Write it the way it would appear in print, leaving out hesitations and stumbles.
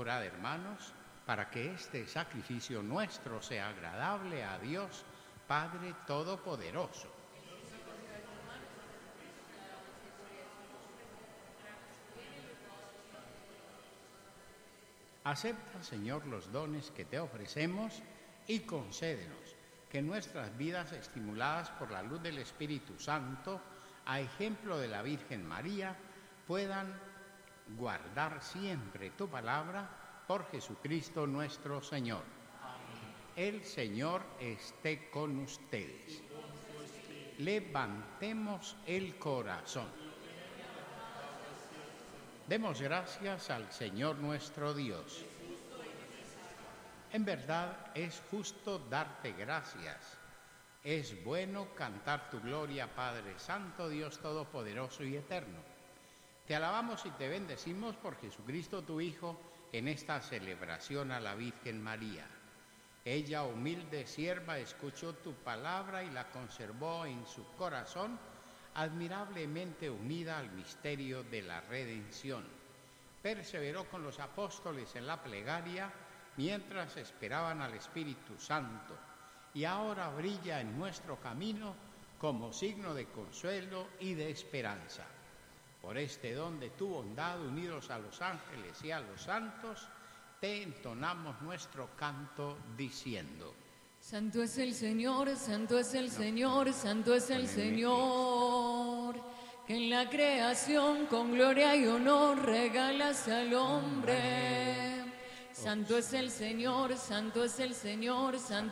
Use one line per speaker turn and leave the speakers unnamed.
Orad, hermanos, para que este sacrificio nuestro sea agradable a Dios, Padre Todopoderoso. Acepta, Señor, los dones que te ofrecemos y concédenos que nuestras vidas, estimuladas por la luz del Espíritu Santo, a ejemplo de la Virgen María, puedan guardar siempre tu palabra por Jesucristo nuestro Señor. El Señor esté con ustedes. Levantemos el corazón. Demos gracias al Señor nuestro Dios. En verdad es justo darte gracias. Es bueno cantar tu gloria, Padre Santo, Dios Todopoderoso y Eterno. Te alabamos y te bendecimos por Jesucristo tu Hijo en esta celebración a la Virgen María. Ella, humilde sierva, escuchó tu palabra y la conservó en su corazón, admirablemente unida al misterio de la redención. Perseveró con los apóstoles en la plegaria mientras esperaban al Espíritu Santo, y ahora brilla en nuestro camino como signo de consuelo y de esperanza. Por este don de tu bondad, unidos a los ángeles y a los santos, te entonamos nuestro canto diciendo:
Santo es el Señor, santo es el Señor, santo es el Señor, que en la creación con gloria y honor regalas al hombre. Santo es el Señor, santo es el Señor, santo